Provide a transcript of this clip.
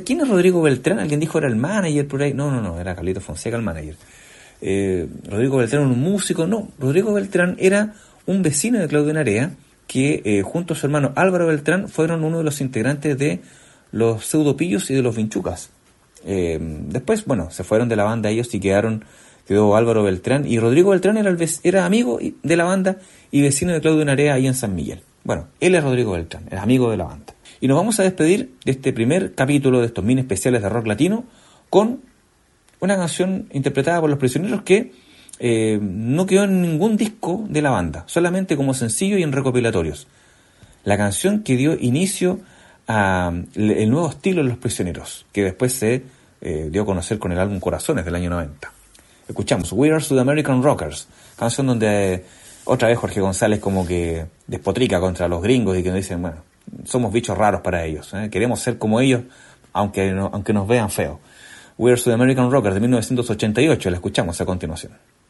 ¿quién es Rodrigo Beltrán? Alguien dijo era el manager por ahí. No, era Carlito Fonseca el manager. Rodrigo Beltrán era un músico. No, Rodrigo Beltrán era un vecino de Claudio Narea que junto a su hermano Álvaro Beltrán fueron uno de los integrantes de los Pseudopillos y de los Vinchucas. Después, bueno, se fueron de la banda ellos y quedó Álvaro Beltrán, y Rodrigo Beltrán era amigo de la banda y vecino de Claudio Narea ahí en San Miguel. Bueno, él es Rodrigo Beltrán, es amigo de la banda. Y nos vamos a despedir de este primer capítulo de estos mini especiales de rock latino con una canción interpretada por Los Prisioneros que no quedó en ningún disco de la banda, solamente como sencillo y en recopilatorios. La canción que dio inicio el nuevo estilo de Los Prisioneros, que después se dio a conocer con el álbum Corazones del año 90. Escuchamos We Are Sudamerican Rockers, canción donde otra vez Jorge González como que despotrica contra los gringos y que nos dicen, bueno, somos bichos raros para ellos, queremos ser como ellos aunque nos vean feos. We Are Sudamerican Rockers de 1988, la escuchamos a continuación.